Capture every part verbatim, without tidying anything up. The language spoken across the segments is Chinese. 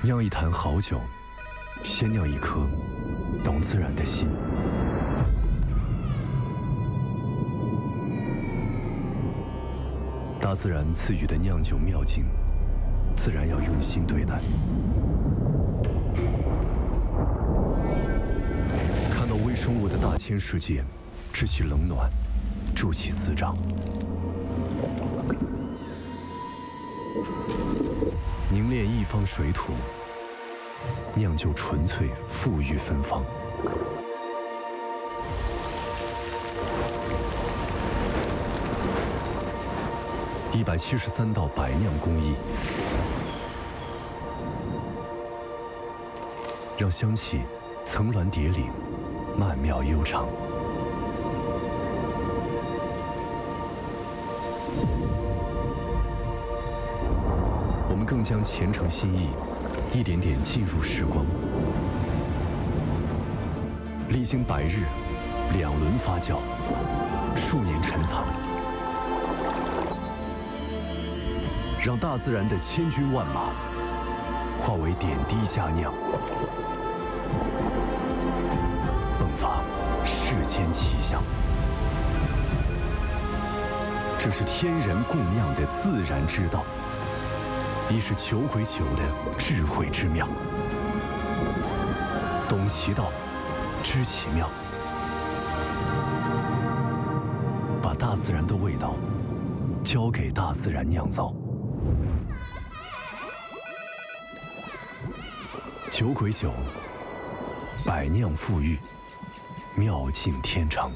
酿一坛好酒，先酿一颗懂自然的心。大自然赐予的酿酒妙境，自然要用心对待。看到微生物的大千世界，知其冷暖，助其滋长。凝练一方水土，酿就纯粹馥郁芬芳。一百七十三道百酿工艺，让香气层峦叠岭，曼妙悠长。我们更将虔诚心意一点点进入时光，历经百日、两轮发酵，数年陈藏，让大自然的千军万马化为点滴佳酿，迸发世间奇香。这是天人共酿的自然之道，亦是酒鬼酒的智慧之妙。懂其道，知其妙，把大自然的味道交给大自然酿造。酒鬼酒，百酿馥郁，妙境天成。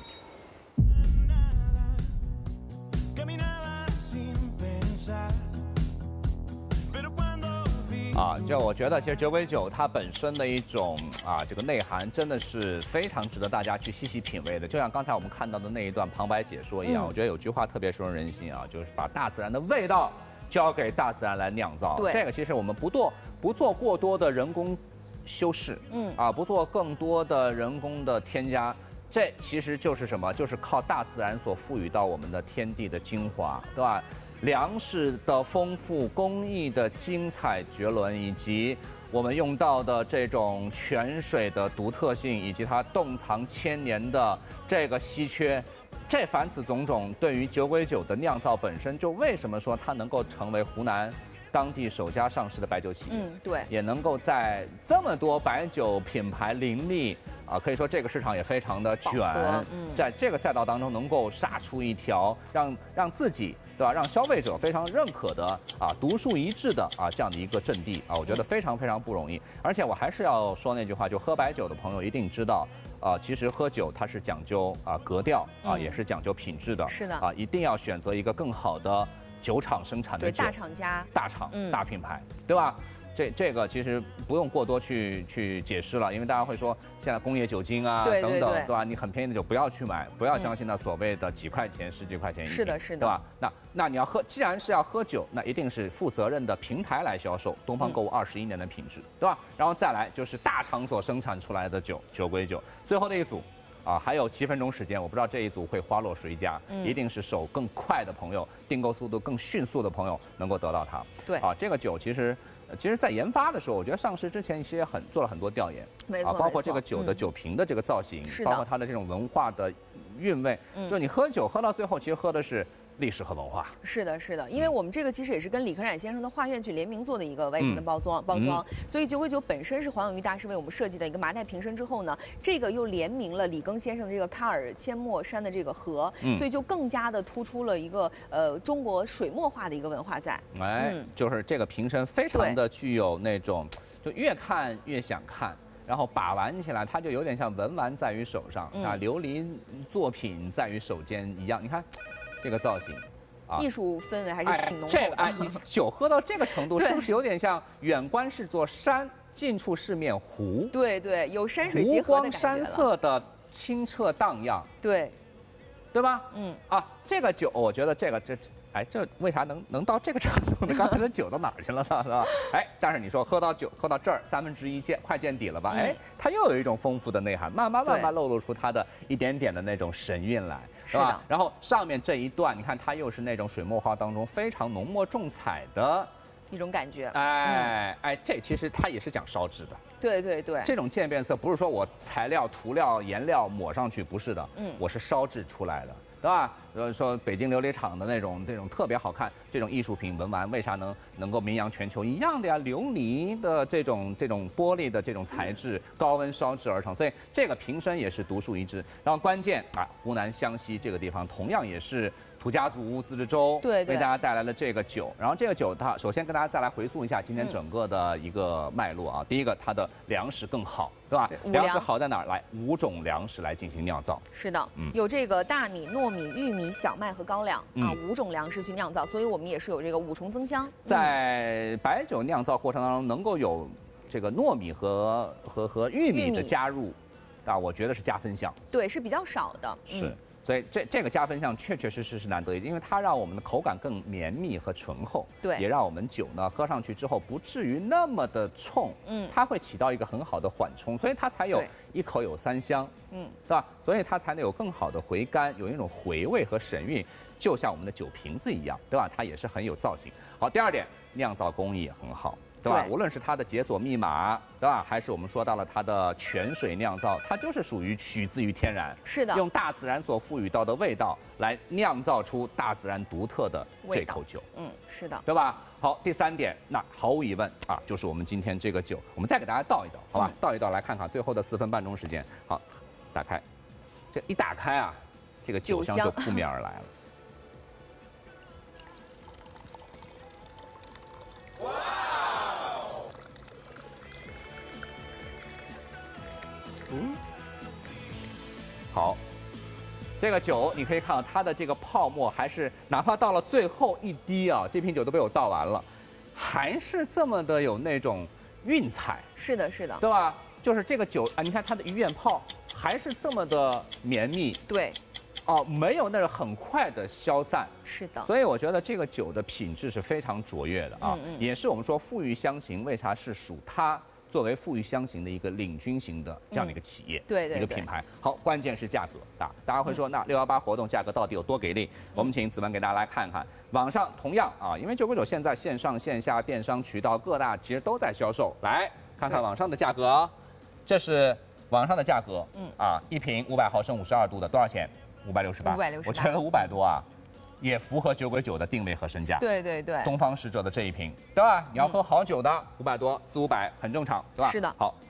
啊，就我觉得，其实酒鬼酒它本身的一种啊，这个内涵真的是非常值得大家去细细品味的。就像刚才我们看到的那一段旁白解说一样，嗯、我觉得有句话特别深入人心啊，就是把大自然的味道交给大自然来酿造。 对， 这个其实我们不做不做过多的人工修饰，嗯啊，不做更多的人工的添加。这其实就是什么？就是靠大自然所赋予到我们的天地的精华，对吧？粮食的丰富、工艺的精彩绝伦，以及我们用到的这种泉水的独特性，以及它冻藏千年的这个稀缺，这凡此种种，对于酒鬼酒的酿造本身，就为什么说它能够成为湖南当地首家上市的白酒企业， 嗯，对， 也能够在这么多白酒品牌林立啊，可以说这个市场也非常的卷，嗯，在这个赛道当中能够杀出一条，让让自己对吧，让消费者非常认可的啊，独树一帜的啊这样的一个阵地啊，我觉得非常非常不容易。而且我还是要说那句话，就喝白酒的朋友一定知道。啊，其实喝酒它是讲究啊格调啊，也是讲究品质的。 是的啊，一定要选择一个更好的酒厂生产的酒， 对大厂家、 大厂、嗯、大品牌，对吧？这这个其实不用过多去去解释了，因为大家会说现在工业酒精啊对对对等等，对吧？你很便宜的酒不要去买，不要相信那所谓的几块钱、十几块钱一瓶， 是的，是的， 对吧？那那你要喝，既然是要喝酒，那一定是负责任的平台来销售，东方购物二十一年的品质，对吧？然后再来就是大厂所生产出来的酒，酒归酒，最后的一组。啊，还有七分钟时间，我不知道这一组会花落谁家，嗯、一定是手更快的朋友，订购速度更迅速的朋友能够得到它。 对， 啊，这个酒其实，其实在研发的时候，我觉得上市之前其实也很做了很多调研， 没错， 啊，包括这个酒的酒瓶的这个造型， 嗯、 包括它的这种文化的韵味，嗯、就你喝酒喝到最后，其实喝的是。历史和文化是的，是的，因为我们这个其实也是跟李可染先生的画院去联名做的一个外形的包装、嗯、包装，所以酒鬼酒本身是黄永玉大师为我们设计的一个麻袋瓶身之后呢，这个又联名了李庚先生的这个喀尔阡陌山的这个河，嗯、所以就更加的突出了一个呃中国水墨画的一个文化在。 哎，嗯、就是这个瓶身非常的具有那种，就越看越想看。然后把玩起来，它就有点像文玩在于手上、嗯、啊，琉璃作品在于手间一样。你看这个造型。 艺术氛围还是挺浓厚的。 哎、这个哎，你酒喝到这个程度，是不是有点像远观是座山，近处是面湖？ 对对，有山水结合的感觉了。 湖光山色的清澈荡漾。 对， 对吧？嗯啊，这个酒，我觉得这个这。哎，这为啥能能到这个程度呢？刚才的酒到哪儿去了呢？是吧？哎，但是你说喝到酒喝到这儿，三分之一见快见底了吧？哎，它又有一种丰富的内涵，慢慢慢慢露露出它的一点点的那种神韵来，是吧？然后上面这一段，你看它又是那种水墨画当中非常浓墨重彩的一种感觉。 哎、嗯、哎，这其实它也是讲烧制的。 对对对， 这种渐变色不是说我材料、涂料、颜料抹上去，不是的，嗯，我是烧制出来的。对吧？呃，说北京琉璃厂的那种这种特别好看，这种艺术品文玩为啥能能够名扬全球？一样的呀，琉璃的这种这种玻璃的这种材质，高温烧制而成，所以这个瓶身也是独树一帜。然后关键啊，湖南湘西这个地方同样也是土家族自治州， 对对， 为大家带来了这个酒。然后这个酒它首先跟大家再来回溯一下今天整个的一个脉络啊。嗯、第一个，它的粮食更好。对吧？粮食好在哪儿？来，五种粮食来进行酿造。 是的，嗯，有这个大米、糯米、玉米、小麦和高粱啊，五种粮食去酿造，所以我们也是有这个五重增香。 在白酒酿造过程当中，能够有这个糯米和和和玉米的加入，啊，我觉得是加分项。 对，是比较少的。 是。所以这这个加分项确确实实是难得的，因为它让我们的口感更绵密和醇厚， 对， 也让我们酒呢喝上去之后不至于那么的冲，嗯，它会起到一个很好的缓冲，所以它才有一口有三香，嗯，对吧？所以它才能有更好的回甘，有一种回味和神韵，就像我们的酒瓶子一样，对吧？它也是很有造型。好，第二点，酿造工艺也很好。对吧？无论是它的解锁密码，对吧？还是我们说到了它的泉水酿造，它就是属于取自于天然， 是的， 用大自然所赋予到的味道来酿造出大自然独特的这口酒。 嗯，是的， 对吧？好，第三点，那毫无疑问啊，就是我们今天这个酒，我们再给大家倒一倒，好吧？嗯、倒一倒来看看最后的四分半钟时间。好，打开，这一打开啊，这个酒香就扑面而来了。嗯，好，这个酒你可以看到它的这个泡沫还是哪怕到了最后一滴啊，这瓶酒都被我倒完了，还是这么的有那种韵彩。 是的，是的， 对吧？就是这个酒啊，你看它的鱼眼泡还是这么的绵密。 对， 哦，没有那种很快的消散。 是的， 所以我觉得这个酒的品质是非常卓越的啊，嗯嗯也是我们说馥郁香型为啥是属它。作为馥郁香型的一个领军型的这样的一个企业， 嗯、对, 对, 对一个品牌。好，关键是价格啊，大家会说，那六幺八活动价格到底有多给力？嗯、我们请子文给大家来看看。网上同样啊，因为九九九现在线上线下电商渠道各大其实都在销售，来看看网上的价格啊，这是网上的价格，嗯啊，一瓶五百毫升五十二度的多少钱？五百六十八。 五百六十八。 我觉得五百多啊。也符合酒鬼酒的定位和身价。 对对对， 东方使者的这一瓶，对吧？你要喝好酒的，五百多、四五百很正常，对吧？ 是的。 好，